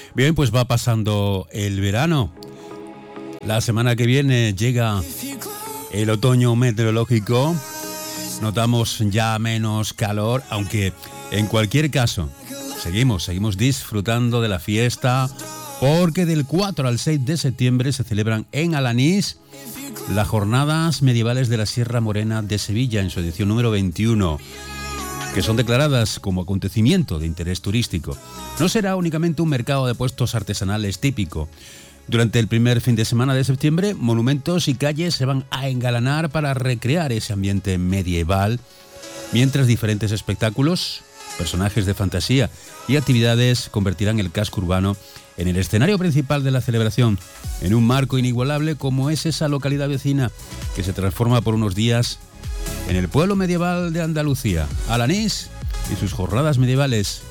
Bien, pues va pasando el verano. La semana que viene llega el otoño meteorológico. Notamos ya menos calor, aunque en cualquier caso seguimos disfrutando de la fiesta, porque del 4 al 6 de septiembre se celebran en Alanís las Jornadas Medievales de la Sierra Morena de Sevilla, en su edición número 21, que son declaradas como acontecimiento de interés turístico. No será únicamente un mercado de puestos artesanales típico. Durante el primer fin de semana de septiembre, monumentos y calles se van a engalanar para recrear ese ambiente medieval, mientras diferentes espectáculos, personajes de fantasía y actividades convertirán el casco urbano en el escenario principal de la celebración, en un marco inigualable como es esa localidad vecina que se transforma por unos días en el pueblo medieval de Andalucía, Alanís y sus jornadas medievales.